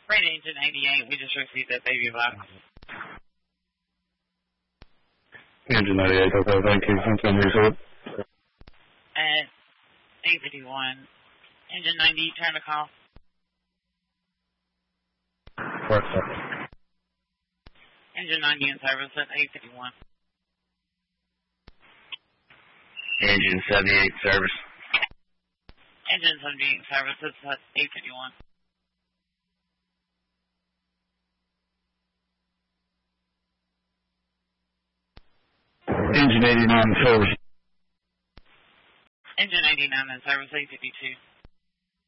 Freight Engine 88, we just received that baby box. Engine 98, okay, thank you. Can you receive it? At 8:51. Engine 90, turn the call. What's up? Engine 90 in service at 8:51. Engine 78 service. Engine 78 service at 8:51. Engine 89 service. Engine 89 in service 8:52.